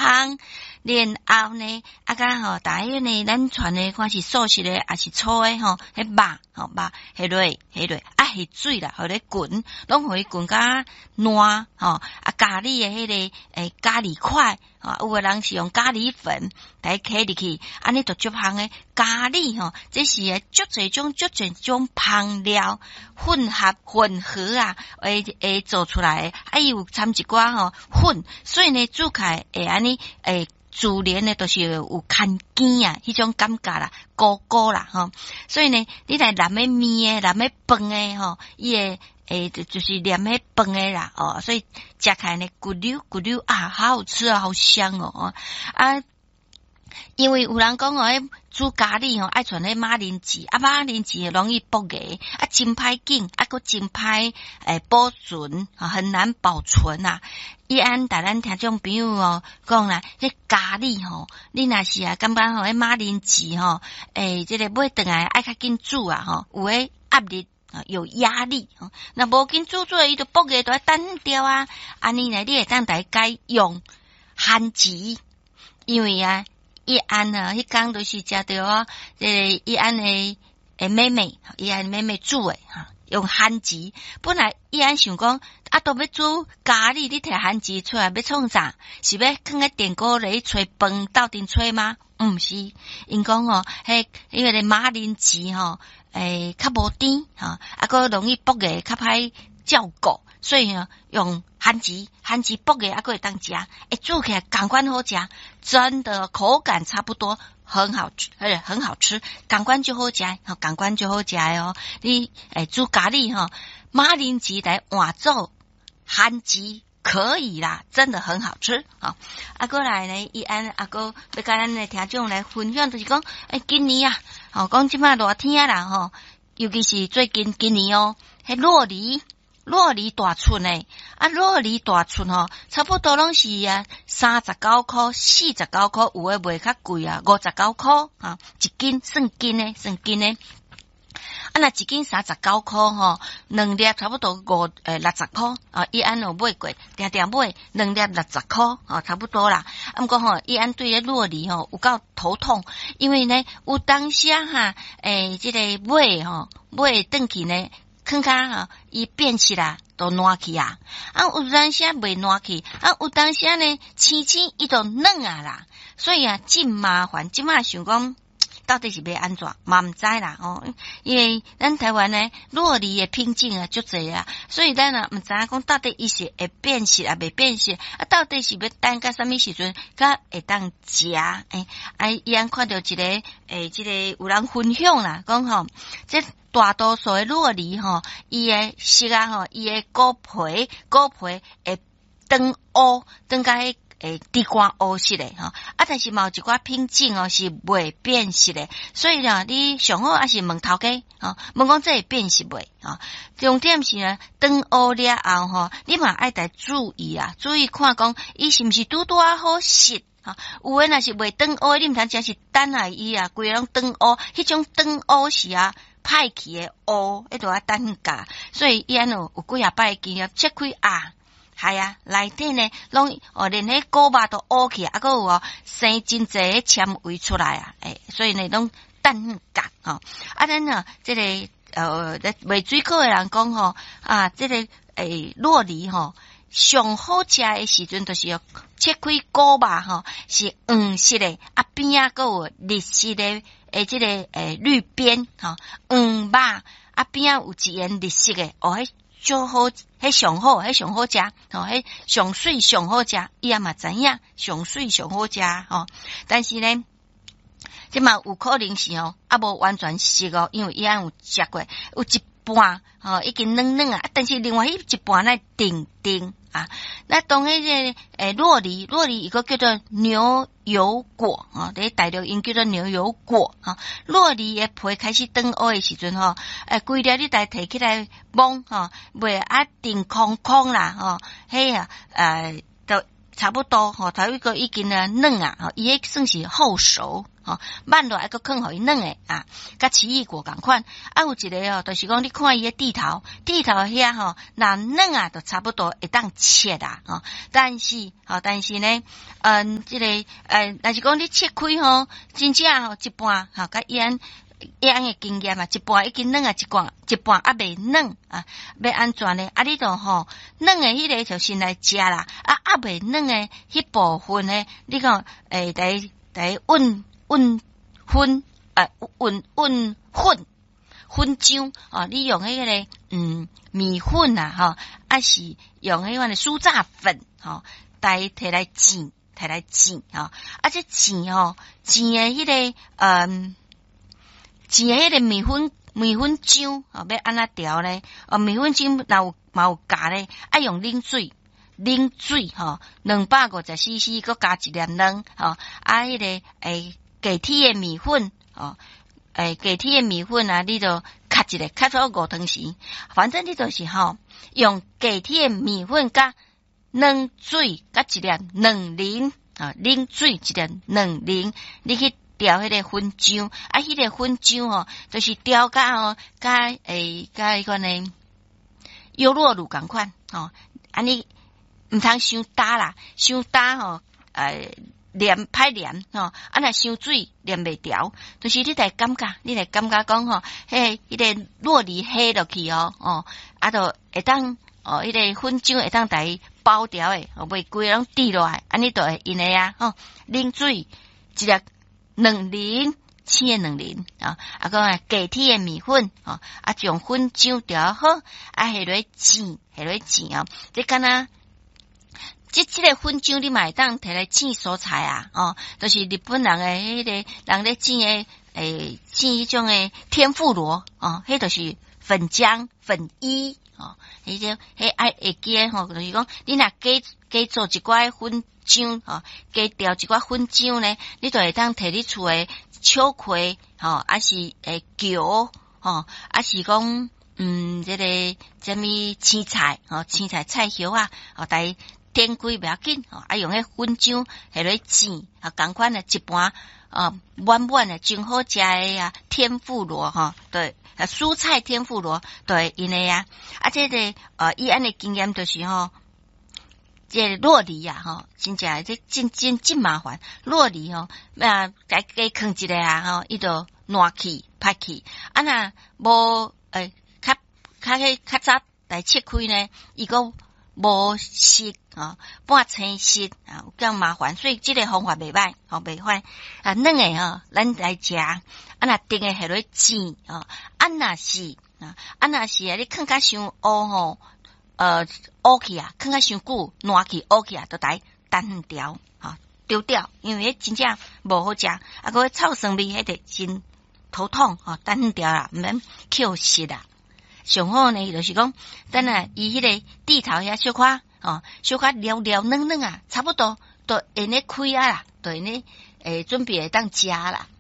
芳，然后呢，啊甲吼，大约呢，咱传的看是素食的，还是粗的吼，迄肉吼肉，迄类，啊，迄水啦，互咧滚，拢互伊滚甲烂吼，啊，咖喱的迄个咖喱块。有个人是用咖喱粉来揢入去，安尼就足香诶。咖喱吼，这是足侪种香料混合啊，会做出来的。啊，伊有掺一寡吼粉，所以呢煮起来会安尼自然呢都是有看见啊，迄种感觉啦，糊啦吼。所以呢，你来南的面南的饭诶吼，伊诶就是黏迄饭诶啦哦，所以食起来呢，咕溜啊，好好吃啊，好香哦啊！因为有人讲哦，煮咖喱吼爱传迄马铃薯，啊马铃薯容易爆芽，啊真歹紧，啊佫真歹保存啊，很难保存啊。伊安大咱听众朋友哦讲啦，迄咖喱吼，你若是啊感觉吼，迄马铃薯吼，这个买回来爱较紧煮啊吼，有诶压力。有压力，那无紧煮伊就爆个都要单掉啊！安尼呢，你会当大家用番薯，因为啊，伊安啊，迄工都是食着哦，伊安的妹妹煮诶哈，用番薯。本来伊安想讲，啊，都要煮咖喱，你摕番薯出来要创啥？是要放喺电锅里吹饭斗阵吹吗？毋是，因讲哦，因为马铃薯吼。较无甜哈，啊个容易爆个，较歹照顾，所以呢，用番薯爆个，啊个会当食，煮起来感官好食，真的口感差不多，很好吃，感官就好食，感官就好食哦。你煮咖喱哈，马铃薯来换做番薯。可以啦，真的很好吃啊！过来呢，伊安要甲咱的听众来分享，就是讲，今年啊，讲即摆热天啦吼，尤其是最近今年哦，迄洛梨大寸诶，洛梨大寸吼，差不多拢是啊39块、49块，有诶卖较贵啊，59块啊，一斤算斤诶。若一斤39块吼，2粒差不多60块啊，伊安有买过，定买2粒60块啊，差不多啦。毋过吼，伊安对洛梨吼有够头痛，因为呢有当下哈，这个买转去呢，囥骹哈，伊变起来都烂去啊，有当下袂烂去，有当下呢，青伊就软啊啦，所以啊，真麻烦，即马想讲。到底是要安怎？嘛毋知啦哦，因为咱台湾呢，洛梨的品种啊足侪啊，所以咱啊毋知影讲到底伊是会变色啊，袂变色啊，到底是要等到什么时阵，甲会当食？伊安看到一个这个有人分享啦，讲吼，这大多数的洛梨吼，伊的色啊吼，伊的果皮会长乌，长甲迄。地瓜乌色的哈，但是嘛有一寡品种哦是袂变色的，所以呢，你上好还是问头家啊，问讲这会变色袂啊？重点是呢，长乌了后吼，你嘛爱得注意啊，注意看讲伊是毋是拄啊好色啊？有诶若是袂长乌，你毋通真是等下伊啊，规个拢长乌，迄种长乌是啊歹去诶乌，迄都要等价，所以伊安有几啊摆经验切开啊。系啊，内底呢，拢连迄果肉都乌起，还有生真侪纤维出来啊，所以呢，拢等价吼。咱呢，这个卖水果的人讲吼，这个洛梨吼，上好食的时阵就是要切开果肉吼，是黄色的，边啊个有绿色的，这个绿边吼，黄肉边啊有一圆绿色的，就好，迄上好食，迄上水上好食，伊也嘛知影上水上好食吼。但是呢，即嘛有可能是无完全熟哦，因为伊安有食过，有一半已经软啊，但是另外一半呢定啊。那当迄个洛梨伊个叫做牛油果啊，在大陆因叫做牛油果啊。洛梨的皮开始长乌的时阵吼，规粒你摕起来摸吼，袂定空啦吼，迄都差不多吼，头一个已经软啊，伊迄算是后熟慢落还佫放互伊软诶啊，甲奇异果共款。啊，有一个就是讲你看伊诶地头遐若软啊，就差不多会当切啦但是呢，即个若是讲你切开真正一半甲腌诶经验啊，一半已经软啊，一半还未软啊，要安怎呢？啊，你就软诶迄个就先来食啦，啊未软诶迄部分呢，你讲来混浆你用迄个米粉啊还是用迄款的酥炸粉摕来煎啊，这煎诶迄个煎诶迄个米粉浆要安怎调呢？米粉浆若有加咧，用冷水250cc， 佮加一粒卵迄个价体诶米粉价体诶米粉啊，你就较少5汤匙，反正你就是用价体诶米粉甲冷水甲一粒卵磷冷水一粒卵磷，你去调迄个粉浆迄个粉浆就是调甲甲迄款呢优酪乳共款安尼毋通伤焦啦，伤焦歹黏若伤水黏袂调，就是你来感觉讲迄个酪梨下落去就会当迄个粉浆会当来包调诶袂规拢滴落来，安尼就会用诶啊冷水一粒卵磷青诶卵磷讲价体诶米粉将粉浆调好下落煎这敢若这个粉浆你嘛会当摕来煎蔬菜就是日本人诶迄个人咧煎诶煎迄种诶天妇罗迄就是粉浆粉衣迄种迄会记诶就是讲你若加做一寡粉浆加调一寡粉浆呢，你就会当摕你厝诶秋葵还是姜还是讲这个什么青菜菜叶来点几不要紧用迄粉浆下来煎同款的一盘满的真好食的天妇罗对蔬菜天妇罗对因为这个伊安的经验就是这个酪梨真正这真麻烦，酪梨加放一个伊就烂去歹去若无较早来切开呢，伊个无熟半青熟有较麻烦，所以这个方法袂歹袂歹软诶咱来食若定诶下落煎若是你放较伤乌乌去放较伤久烂去乌去就来等调丢掉，因为真正无好食个臭酸味迄个真头痛等调啦，毋免扣食啦。上好呢就是讲等伊迄个地头遐小可小可撩软差不多都会咧开啦，就会咧准备会当食啦。